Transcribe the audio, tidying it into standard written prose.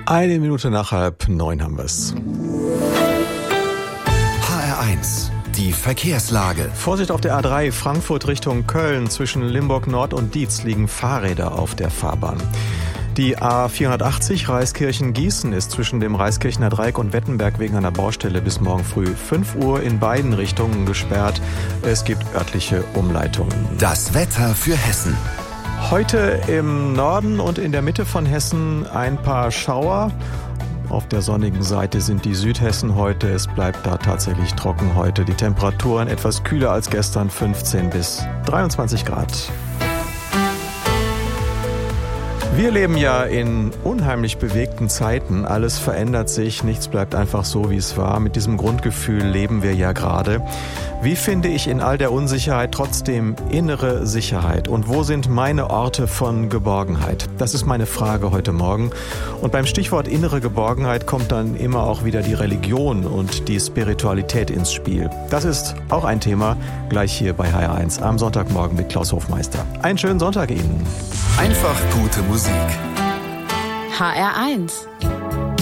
Eine Minute nach 8:30 haben wir es. HR1, die Verkehrslage. Vorsicht auf der A3 Frankfurt Richtung Köln. Zwischen Limburg Nord und Dietz liegen Fahrräder auf der Fahrbahn. Die A480 Reiskirchen-Gießen ist zwischen dem Reiskirchener Dreieck und Wettenberg wegen einer Baustelle bis morgen früh 5 Uhr in beiden Richtungen gesperrt. Es gibt örtliche Umleitungen. Das Wetter für Hessen. Heute im Norden und in der Mitte von Hessen ein paar Schauer. Auf der sonnigen Seite sind die Südhessen heute. Es bleibt da tatsächlich trocken heute. Die Temperaturen etwas kühler als gestern, 15 bis 23 Grad. Wir leben ja in unheimlich bewegten Zeiten. Alles verändert sich, nichts bleibt einfach so, wie es war. Mit diesem Grundgefühl leben wir ja gerade. Wie finde ich in all der Unsicherheit trotzdem innere Sicherheit? Und wo sind meine Orte von Geborgenheit? Das ist meine Frage heute Morgen. Und beim Stichwort innere Geborgenheit kommt dann immer auch wieder die Religion und die Spiritualität ins Spiel. Das ist auch ein Thema, gleich hier bei HR1 am Sonntagmorgen mit Klaus Hofmeister. Einen schönen Sonntag Ihnen. Einfach gute Musik. HR1